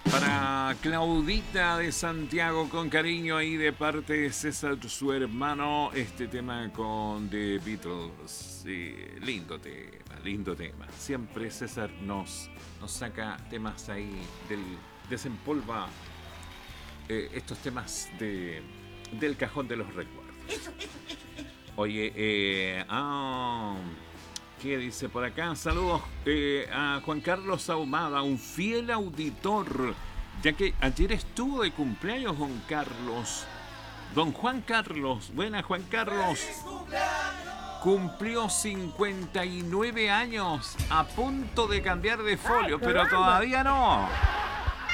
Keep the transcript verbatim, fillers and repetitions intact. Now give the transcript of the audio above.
Para Claudita de Santiago, con cariño ahí de parte de César, su hermano, este tema con The Beatles. Sí, lindo tema, lindo tema. Siempre César nos, nos saca temas ahí, del, desempolva eh, estos temas de, del cajón de los recuerdos. Oye, eh, ah, ¿qué dice por acá? Saludos eh, a Juan Carlos Ahumada, un fiel auditor, ya que ayer estuvo de cumpleaños don Carlos. Don Juan Carlos, buena Juan Carlos. Cumplió cincuenta y nueve años, a punto de cambiar de folio, pero todavía no.